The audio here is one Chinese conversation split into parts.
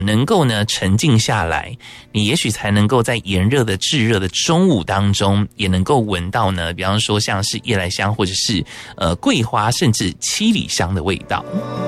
能够呢沉静下来，你也许才能够在炎热的炙热的中午当中，也能够闻到呢，比方说像是夜来香或者是桂花，甚至七里香的味道。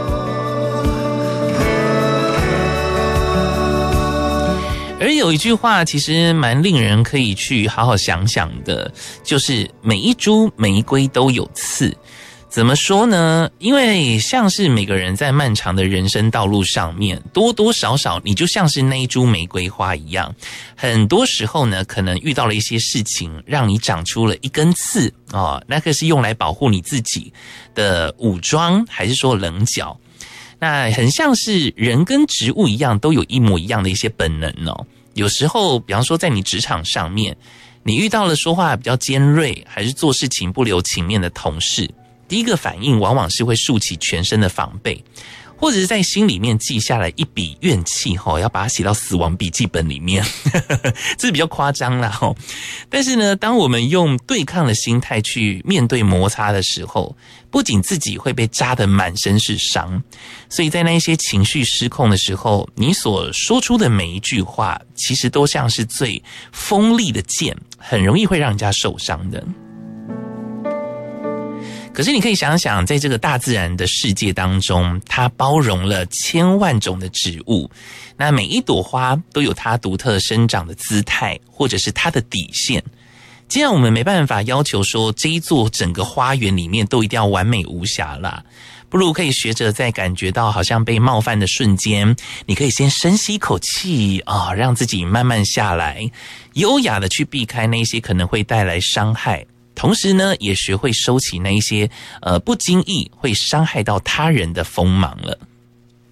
而有一句话其实蛮令人可以去好好想想的，就是每一株玫瑰都有刺。怎么说呢？因为像是每个人在漫长的人生道路上面，多多少少你就像是那一株玫瑰花一样，很多时候呢，可能遇到了一些事情，让你长出了一根刺哦，那个是用来保护你自己的武装，还是说棱角？那很像是人跟植物一样，都有一模一样的一些本能哦。有时候，比方说在你职场上面，你遇到了说话比较尖锐，还是做事情不留情面的同事，第一个反应往往是会竖起全身的防备，或者是在心里面记下了一笔怨气，要把它写到死亡笔记本里面这是比较夸张啦。但是呢，当我们用对抗的心态去面对摩擦的时候，不仅自己会被扎得满身是伤，所以在那些情绪失控的时候，你所说出的每一句话其实都像是最锋利的剑，很容易会让人家受伤的。可是你可以想想，在这个大自然的世界当中，它包容了千万种的植物，那每一朵花都有它独特生长的姿态，或者是它的底线。既然我们没办法要求说这一座整个花园里面都一定要完美无瑕啦，不如可以学着在感觉到好像被冒犯的瞬间，你可以先深吸一口气让自己慢慢下来，优雅的去避开那些可能会带来伤害，同时呢，也学会收起那一些不经意会伤害到他人的锋芒了。